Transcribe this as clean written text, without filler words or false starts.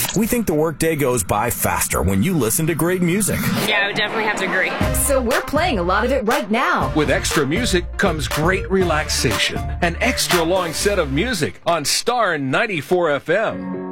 We think the workday goes by faster when you listen to great music. Yeah, I would definitely have to agree. So we're playing a lot of it right now. With extra music comes great relaxation. An extra long set of music on Star 94 FM.